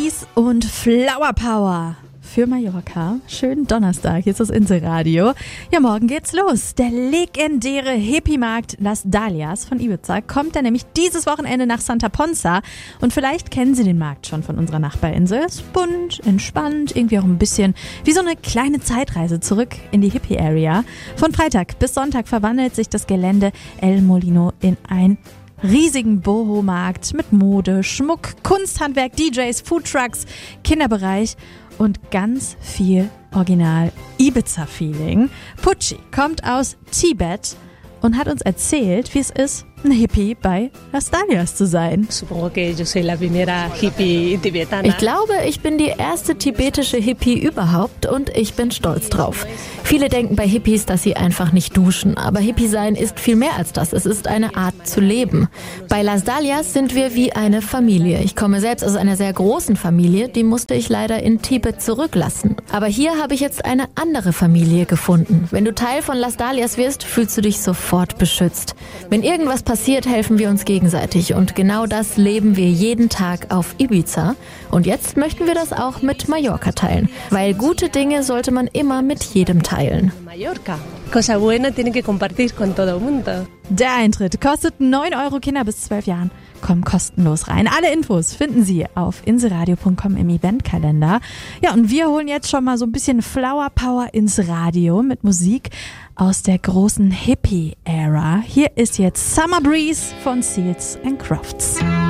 Breeze und Flower Power für Mallorca. Schönen Donnerstag, hier ist das Inselradio. Ja, morgen geht's los. Der legendäre Hippie-Markt Las Dalias von Ibiza kommt dann nämlich dieses Wochenende nach Santa Ponsa. Und vielleicht kennen Sie den Markt schon von unserer Nachbarinsel. Ist bunt, entspannt, irgendwie auch ein bisschen wie so eine kleine Zeitreise zurück in die Hippie-Area. Von Freitag bis Sonntag verwandelt sich das Gelände El Molino in ein riesigen Boho-Markt mit Mode, Schmuck, Kunsthandwerk, DJs, Foodtrucks, Kinderbereich und ganz viel Original Ibiza-Feeling. Pucci kommt aus Tibet und hat uns erzählt, wie es ist, ein Hippie bei Las Dalias zu sein. Ich glaube, ich bin die erste tibetische Hippie überhaupt und ich bin stolz drauf. Viele denken bei Hippies, dass sie einfach nicht duschen, aber Hippie sein ist viel mehr als das. Es ist eine Art zu leben. Bei Las Dalias sind wir wie eine Familie. Ich komme selbst aus einer sehr großen Familie, die musste ich leider in Tibet zurücklassen. Aber hier habe ich jetzt eine andere Familie gefunden. Wenn du Teil von Las Dalias wirst, fühlst du dich sofort beschützt. Wenn irgendwas passiert, helfen wir uns gegenseitig und genau das leben wir jeden Tag auf Ibiza. Und jetzt möchten wir das auch mit Mallorca teilen, weil gute Dinge sollte man immer mit jedem teilen. Der Eintritt kostet 9 Euro, Kinder bis 12 Jahren kommen kostenlos rein. Alle Infos finden Sie auf inselradio.com im Eventkalender. Ja, und wir holen jetzt schon mal so ein bisschen Flower Power ins Radio mit Musik aus der großen Hippie-Ära. Hier ist jetzt Summer Breeze von Seals and Crofts.